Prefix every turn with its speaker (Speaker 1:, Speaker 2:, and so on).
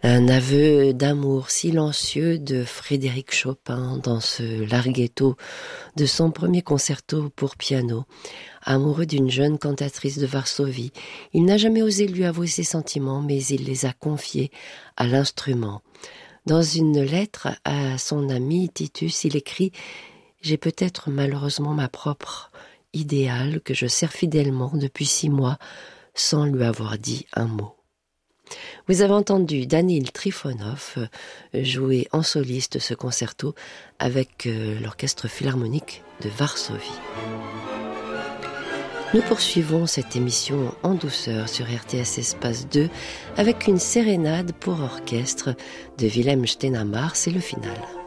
Speaker 1: Un aveu d'amour silencieux de Frédéric Chopin dans ce larghetto de son premier concerto pour piano. Amoureux d'une jeune cantatrice de Varsovie, il n'a jamais osé lui avouer ses sentiments, mais il les a confiés à l'instrument. Dans une lettre à son ami Titus, il écrit « J'ai peut-être malheureusement ma propre idéale que je sers fidèlement depuis 6 mois sans lui avoir dit un mot. » Vous avez entendu Danil Trifonov jouer en soliste ce concerto avec l'Orchestre Philharmonique de Varsovie. Nous poursuivons cette émission en douceur sur RTS Espace 2 avec une sérénade pour orchestre de Wilhelm Stenhammar, c'est le final.